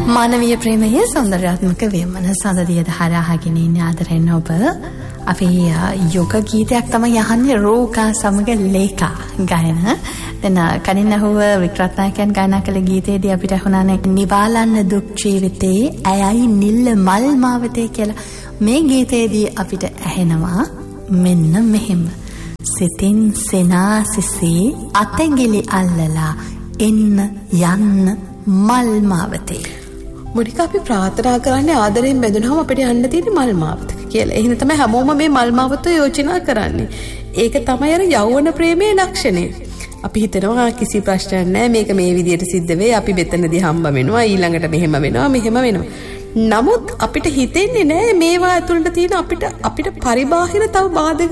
මානවීය ප්‍රේමයේ සෞන්දර්යාත්මක වේමන සඳදිය දහරාගෙන ඉන්න ආදරෙන් ඔබ අපි යෝග ගීතයක් තමයි යහන්නේ රෝගා සමග ලේකා ගායන. දැන් කලින් අහුව වික්‍රත්නායකයන් ගායනා කළ ගීතයේදී අපිට අහුණානේ නිවාලන්න දුක් ජීවිතේ ඇයයි නිල්ල මල් මාවතේ කියලා. මේ ගීතයේදී අපිට ඇහෙනවා මෙන්න මෙහෙම. සිතින් සෙනාසිසී අතැඟිලි අල්ලලා එන්න යන්න මල් මාවතේ. මොනිකා අපි ප්‍රාර්ථනා කරන්නේ ආදරයෙන් බැඳුනහම අපිට යන්න තියෙන මල් මාවතක කියලා. එහෙනම් තමයි හැමෝම මේ මල් මාවත යෝජනා කරන්නේ. ඒක තමයි අර යෞවන ප්‍රේමයේ ලක්ෂණය. අපි හිතනවා කිසි ප්‍රශ්නයක් නැහැ මේක මේ විදියට සිද්ධ වෙයි. අපි මෙතනදී හම්බ වෙනවා ඊළඟට මෙහෙම වෙනවා. නමුත් අපිට හිතෙන්නේ නැහැ මේවා ඇතුළට තියෙන අපිට පරිබාහිර තව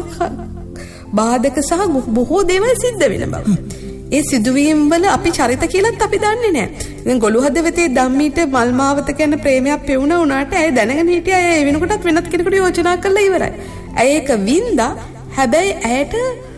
බාධක සහ බොහෝ දේවල් සිද්ධ වෙන බව. ඒ සිදුවීම් වල අපි චරිත කියලාත් අපි දන්නේ නැහැ. දැන් ගොළු හදවතේ ධම්මීට මල් මාවත කියන ප්‍රේමයක් පෙවුන උනාට ඇය දැනගෙන හිටියා ඇය වෙනකොටත් වෙනත් කෙනෙකුට යෝජනා කරලා ඉවරයි. ඇය ඒක වින්දා. හැබැයි ඇයට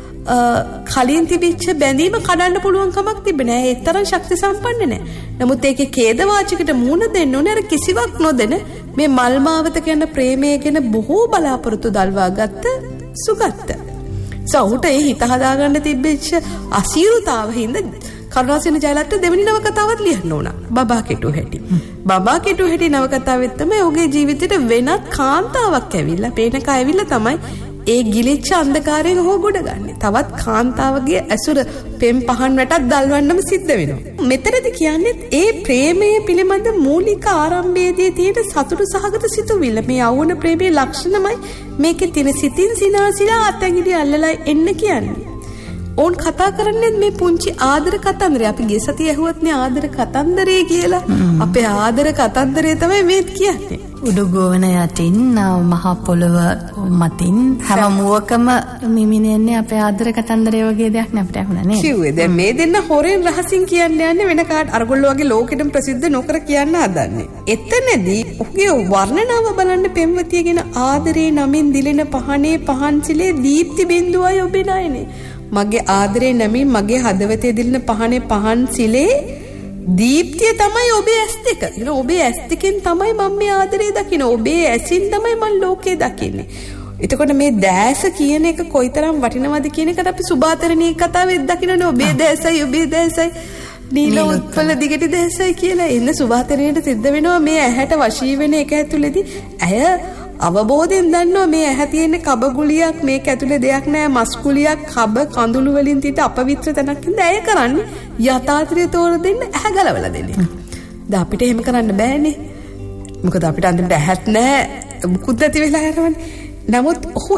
කලින් තිබිච්ච බැඳීම කඩන්න පුළුවන් කමක් තිබෙන්නේ නැහැ. ඒ තරම් ශක්ති සම්පන්න නැහැ. නමුත් ඒකේ ඛේදවාචිකට මූණ දෙන්න ඕනේ අර කිසිවක් නොදෙන මේ මල් මාවත කියන ප්‍රේමය ගැන බොහෝ බලාපොරොත්තු දල්වා ගත්ත සුගත්ත. සවුට ඒ හිත හදාගන්න තිබෙච්ච අසීරුතාව හින්දා කරුණාසේන ජයලත්ට දෙවෙනි නවකතාවත් ලියන්න ඕන. බබා කෙටු හැටි. බබා කෙටු හැටි නවකතාවෙත් තමයි ඔහුගේ ජීවිතේට වෙනත් කාන්තාවක් ඇවිල්ලා පේනක ඇවිල්ලා තමයි ඒ ගිලිච්ච අන්ධකාරයෙන් ඔහු ගොඩගන්නේ. තවත් කාන්තාවගේ ඇසුර පෙම් පහන් වැටක් දල්වන්නම සිද්ධ වෙනවා. මෙතනදී කියන්නේ ඒ ප්‍රේමයේ පිළිබඳ මූලික ආරම්භයේදී තියෙන සතුටු සහගත සිතුවිල්ල. මේ යෞවන ප්‍රේමයේ ලක්ෂණමයි මේකේ තියෙන සිතින් සිනාසිලා අතැඟිලි අල්ලලා එන්න කියන්නේ. ඕන් කතා කරන්නේ මේ පුංචි ආදර කතන්දරය. අපි ගිය සතියේ ඇහුවත්නේ ආදර කතන්දරේ කියලා. අපේ ආදර කතන්දරේ තමයි මේ කියන්නේ. උඩුගෝවන යටින් මහ පොළව මතින් හැම මුවකම මිමිනෙන්නේ අපේ ආදර කතන්දරය වගේ දෙයක් නේ අපිට අහුණා නේ. කිව්වේ දැන් මේ දෙන්න හොරෙන් රහසින් කියන්න යන්නේ වෙන කාට අරගොල්ලෝ වගේ ලෝකෙටම ප්‍රසිද්ධ නොකර කියන්න හදන්නේ. එතනදී ඔහුගේ වර්ණනාව බලන්න පෙම්වතියගෙන ආදරේ නමින් දිලෙන පහනේ පහන්සිලේ දීප්ති බිඳුවයි ඔබේ නයනේ. මගේ ආදරේ නමින් මගේ හදවතේ දිලෙන පහනේ පහන්සිලේ දීප්තිය තමයි ඔබේ ඇස් දෙක. ඔබේ ඇස් දෙකෙන් තමයි මම මේ ආදරේ දකින්නේ. ඔබේ ඇසින් තමයි මම ලෝකේ දකින්නේ. එතකොට මේ දැස කියන එක කොයිතරම් වටිනවද කියන එකට අපි සුභාතරණී කතාවෙත් දකින්නනේ. ඔබේ දැසයි නීල උත්පල දිගටි දැසයි කියලා. එන්න සුභාතරණීට සිද්ධ වෙනවා මේ ඇහැට වශී වෙන එක ඇතුළේදී ඇය අවබෝධයෙන් දන්නවා මේ ඇහැ තියෙන කබ ගුලියක් මේක ඇතුලේ දෙයක් නෑ මස් ගුලියක් කබ කඳුළු වලින් තිත අපවිත්‍ර තැනක් ඉඳ ඇය කරන්නේ යථාර්ථය තෝර දෙන්න ඇහැ ගලවලා දෙන එක. දැන් අපිට එහෙම කරන්න බෑනේ. මොකද අපිට අන්තිමට ඇහත් නෑ මුකුත් නැති වෙලා යනවනේ. නමුත් ඔහු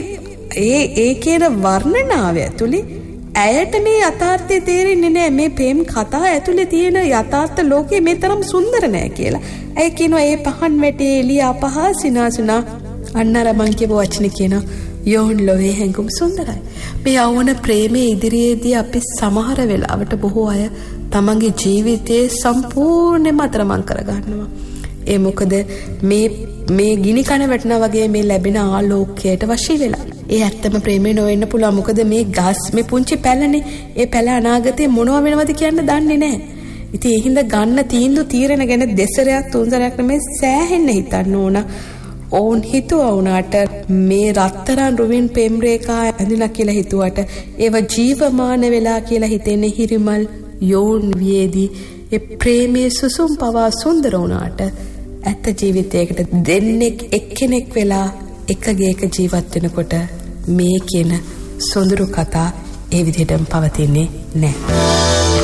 ඒ කියන වර්ණනාව ඇතුලේ ඇයට මේ යථාර්ථය තේරෙන්නේ නෑ. මේ ප්‍රේම කතා ඇතුලේ තියෙන යථාර්ථ ලෝකේ මේ තරම් සුන්දර නෑ කියලා. ඇයි කියනවා ඒ පහන් වැටේ එළිය අපහ සිනාසුනා අන්නර මං කියව වචනේ කියනවා යෝන් ලෝවේ හැඟුම් සුන්දරයි. මේ යෞවන ප්‍රේමයේ ඉදිරියේදී අපි සමහර වෙලාවට බොහෝ අය තමන්ගේ ජීවිතයේ සම්පූර්ණයෙන්ම අතරමං කරගන්නවා. ඒ මොකද මේ ගිනි කන වැටෙනා වගේ මේ ලැබෙන ආලෝකයට වශී වෙලා. ඒ ඇත්තම ප්‍රේමේ නොවෙන්න පුළුවන්. මොකද මේ ගස් මේ පුංචි පැලනේ ඒ පැල අනාගතේ මොනවා වෙනවද කියන්න දන්නේ නැහැ. ඉතින් ඒ හින්දා ගන්න තීරණ ගැන දෙසරයක් තුන්සරයක් නෙමෙයි සෑහෙන්න හිතන්න ඕන. ඕන් හිතුවා වුණාට මේ රත්තරන් රුවින් පෙම් රේඛා ඇඳිලා කියලා හිතුවට ඒව ජීවමාන වෙලා කියලා හිතෙන්නේ හිරිමල් යෝන් වියේදී ඒ ප්‍රේමයේ සුසුම් පවා සුන්දර වුණාට ඇත්ත ජීවිතයකට දෙන්නෙක් එක්කෙනෙක් වෙලා එකගේක ජීවත් වෙනකොට මේ කියන සොඳුරු කතා ඒ විදිහටම පවතින්නේ නැහැ.